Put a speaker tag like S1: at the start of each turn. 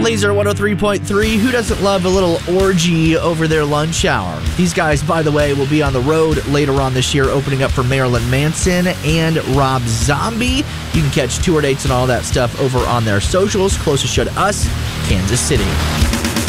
S1: Laser 103.3, who doesn't love a little orgy over their lunch hour? These guys, by the way, will be on the road later on this year, opening up for Marilyn Manson and Rob Zombie. You can catch tour dates and all that stuff over on their socials. Closest show to us, Kansas City.